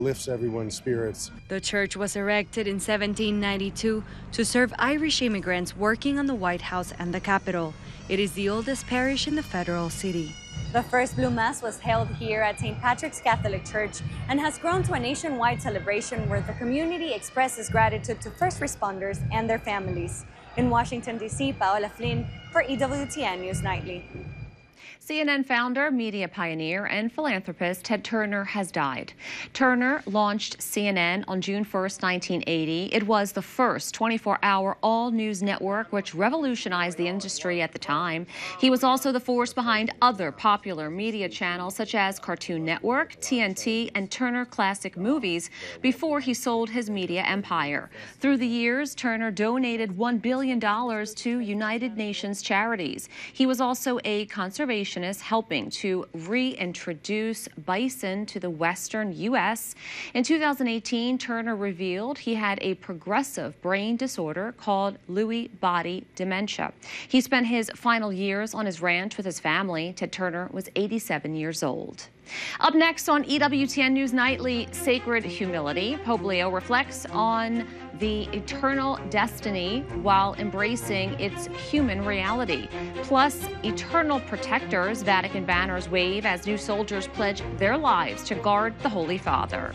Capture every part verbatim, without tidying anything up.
lifts everyone's spirits. The church was erected in seventeen ninety-two to serve Irish immigrants working on the White House and the Capitol. It is the oldest parish in the federal city. The first Blue Mass was held here at Saint Patrick's Catholic Church and has grown to a nationwide celebration where the community expresses gratitude to first responders and their families. In Washington, D C, Paola Flynn for E W T N News Nightly. C N N founder, media pioneer, and philanthropist Ted Turner has died. Turner launched C N N on June first, nineteen eighty. It was the first twenty-four hour all-news network, which revolutionized the industry at the time. He was also the force behind other popular media channels such as Cartoon Network, T N T, and Turner Classic Movies before he sold his media empire. Through the years, Turner donated one billion dollars to United Nations charities. He was also a conservationist, helping to reintroduce bison to the western U S In two thousand eighteen, Turner revealed he had a progressive brain disorder called Lewy body dementia. He spent his final years on his ranch with his family. Ted Turner was eighty-seven years old. Up next on E W T N News Nightly, Sacred Humility. Pope Leo reflects on the eternal destiny while embracing its human reality. Plus, eternal protectors, Vatican banners wave as new soldiers pledge their lives to guard the Holy Father.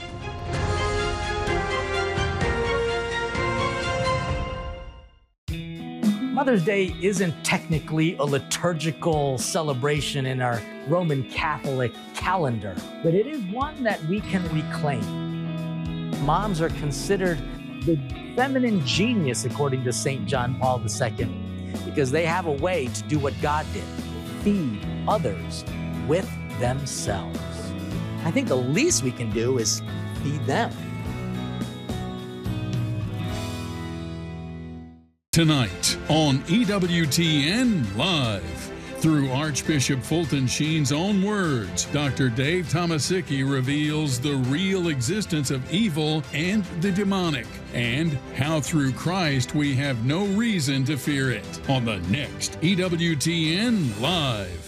Mother's Day isn't technically a liturgical celebration in our Roman Catholic calendar, but it is one that we can reclaim. Moms are considered the feminine genius, according to Saint John Paul the Second, because they have a way to do what God did, feed others with themselves. I think the least we can do is feed them. Tonight on E W T N Live. Through Archbishop Fulton Sheen's own words, Doctor Dave Tomasicki reveals the real existence of evil and the demonic, and how through Christ we have no reason to fear it. On the next E W T N Live.